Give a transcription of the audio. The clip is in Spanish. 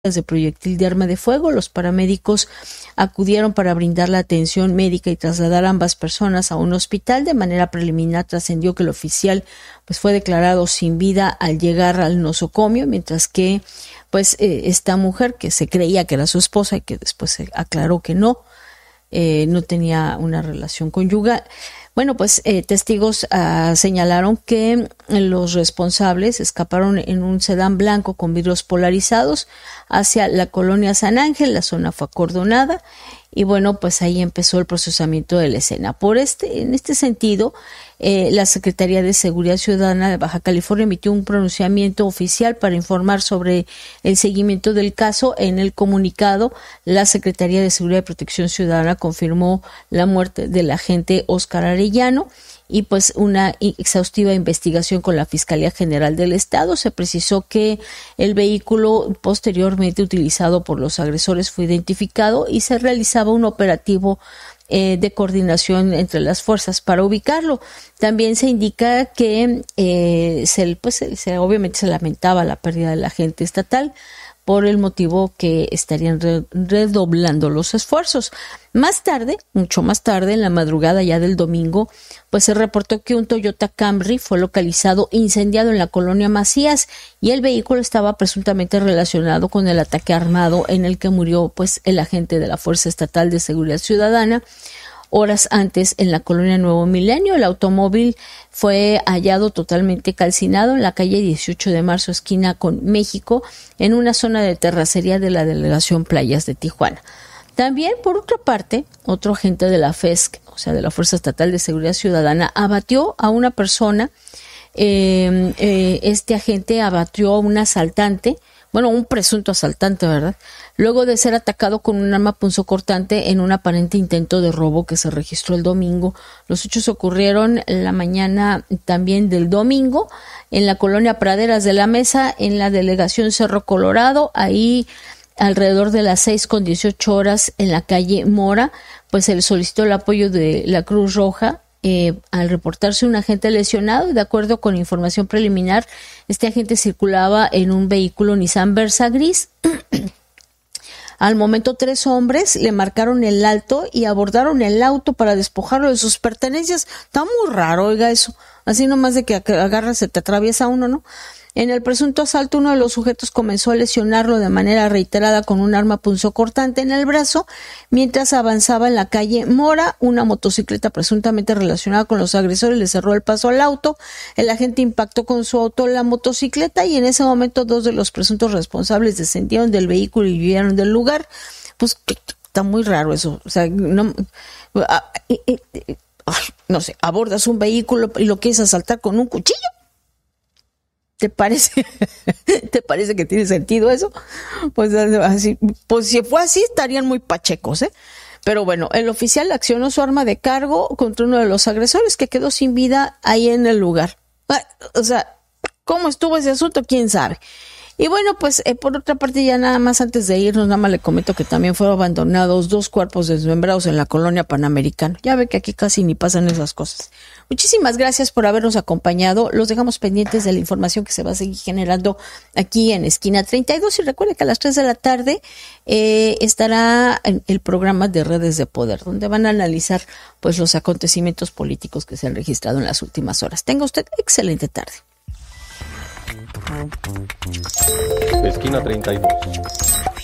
de proyectil de arma de fuego. Los paramédicos acudieron para brindar la atención médica y trasladar a ambas personas a un hospital. De manera preliminar trascendió que el oficial fue declarado sin vida al llegar al nosocomio, mientras que esta mujer, que se creía que era su esposa y que después se aclaró que no tenía una relación conyugal. Testigos señalaron que los responsables escaparon en un sedán blanco con vidrios polarizados hacia la colonia San Ángel. La zona fue acordonada y ahí empezó el procesamiento de la escena. En este sentido, la Secretaría de Seguridad Ciudadana de Baja California emitió un pronunciamiento oficial para informar sobre el seguimiento del caso. En el comunicado, la Secretaría de Seguridad y Protección Ciudadana confirmó la muerte del agente Óscar Arellano y una exhaustiva investigación con la Fiscalía General del Estado. Se precisó que el vehículo posteriormente utilizado por los agresores fue identificado y se realizaba un operativo de coordinación entre las fuerzas para ubicarlo. También se indica que obviamente se lamentaba la pérdida del agente estatal, por el motivo que estarían redoblando los esfuerzos. Mucho más tarde, en la madrugada ya del domingo, se reportó que un Toyota Camry fue localizado incendiado en la colonia Macías y el vehículo estaba presuntamente relacionado con el ataque armado en el que murió el agente de la Fuerza Estatal de Seguridad Ciudadana. Horas antes, en la colonia Nuevo Milenio, el automóvil fue hallado totalmente calcinado en la calle 18 de marzo, esquina con México, en una zona de terracería de la delegación Playas de Tijuana. También, por otra parte, otro agente de la FESC, o sea, de la Fuerza Estatal de Seguridad Ciudadana, abatió a una persona. Este agente abatió a un asaltante, un presunto asaltante, ¿verdad? Luego de ser atacado con un arma punzocortante en un aparente intento de robo que se registró el domingo. Los hechos ocurrieron en la mañana también del domingo en la colonia Praderas de la Mesa, en la delegación Cerro Colorado. Ahí, alrededor de las 6:18 en la calle Mora, se le solicitó el apoyo de la Cruz Roja. Al reportarse un agente lesionado, de acuerdo con información preliminar, este agente circulaba en un vehículo Nissan Versa gris. Al momento, 3 hombres le marcaron el alto y abordaron el auto para despojarlo de sus pertenencias. Está muy raro, oiga, eso. Así nomás de que agarras, se te atraviesa uno, ¿no? En el presunto asalto, uno de los sujetos comenzó a lesionarlo de manera reiterada con un arma punzocortante en el brazo. Mientras avanzaba en la calle Mora, una motocicleta presuntamente relacionada con los agresores le cerró el paso al auto. El agente impactó con su auto la motocicleta y en ese momento 2 de los presuntos responsables descendieron del vehículo y huyeron del lugar. Está muy raro eso. O sea, no sé, abordas un vehículo y lo quieres asaltar con un cuchillo. ¿Te parece? ¿Te parece que tiene sentido eso? Así, si fue así, estarían muy pachecos, ¿eh? Pero bueno, el oficial accionó su arma de cargo contra uno de los agresores que quedó sin vida ahí en el lugar. O sea, ¿cómo estuvo ese asunto? ¿Quién sabe? Y por otra parte, ya nada más antes de irnos, nada más le comento que también fueron abandonados 2 cuerpos desmembrados en la colonia Panamericana. Ya ve que aquí casi ni pasan esas cosas. Muchísimas gracias por habernos acompañado. Los dejamos pendientes de la información que se va a seguir generando aquí en Esquina 32. Y recuerde que a las 3 de la tarde estará el programa de Redes de Poder, donde van a analizar los acontecimientos políticos que se han registrado en las últimas horas. Tenga usted excelente tarde. Esquina 32.